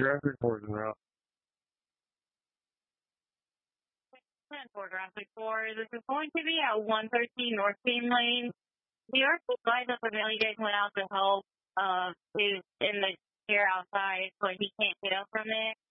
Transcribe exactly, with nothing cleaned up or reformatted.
Traffic court route. ten four traffic four. This is going to be at one thirteen North Beam Lane. The R C advised us that you guys went out to help uh, is in the chair outside, but he can't get up from it.